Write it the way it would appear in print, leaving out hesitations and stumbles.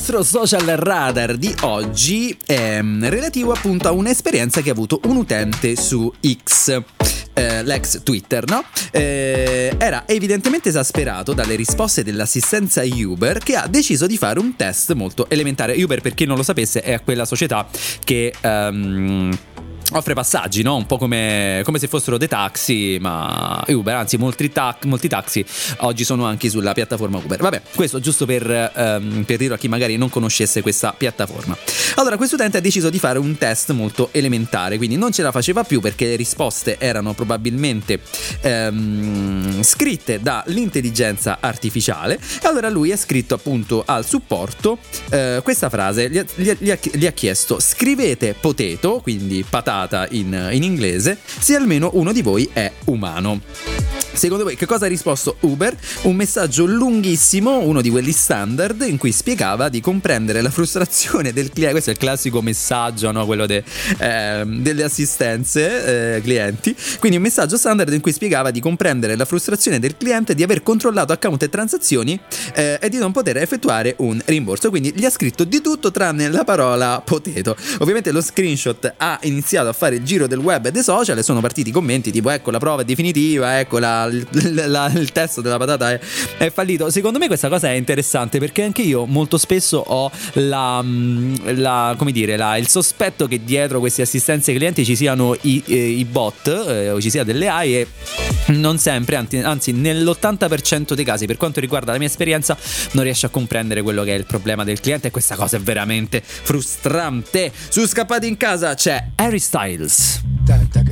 nostro social radar di oggi è relativo appunto a un'esperienza che ha avuto un utente su X, l'ex Twitter, no? Era evidentemente esasperato dalle risposte dell'assistenza Uber, che ha deciso di fare un test molto elementare. Uber, per chi non lo sapesse, è quella società che offre passaggi, no? Un po' come se fossero dei taxi, ma Uber, anzi molti taxi oggi sono anche sulla piattaforma Uber. Vabbè, questo giusto per dirlo a chi magari non conoscesse questa piattaforma. Allora, questo utente ha deciso di fare un test molto elementare, quindi non ce la faceva più perché le risposte erano probabilmente scritte dall'intelligenza artificiale, e allora lui ha scritto appunto al supporto questa frase, gli ha chiesto: scrivete potato, quindi patata in inglese, se almeno uno di voi è umano. Secondo voi che cosa ha risposto Uber? Un messaggio lunghissimo, uno di quelli standard, in cui spiegava di comprendere la frustrazione del cliente. Questo è il classico messaggio, no? Quello delle assistenze clienti. Quindi un messaggio standard in cui spiegava di comprendere la frustrazione del cliente di aver controllato account e transazioni e di non poter effettuare un rimborso. Quindi gli ha scritto di tutto tranne la parola potato. Ovviamente lo screenshot ha iniziato a fare il giro del web e dei social e sono partiti commenti tipo: ecco, la prova è definitiva, ecco il testo della patata è fallito. Secondo me questa cosa è interessante perché anche io molto spesso ho il sospetto che dietro queste assistenze clienti ci siano i bot, o ci sia delle AI, e non sempre, anzi nell'80% dei casi, per quanto riguarda la mia esperienza, non riesce a comprendere quello che è il problema del cliente, e questa cosa è veramente frustrante. Su Scappati in Casa c'è Harry Styles.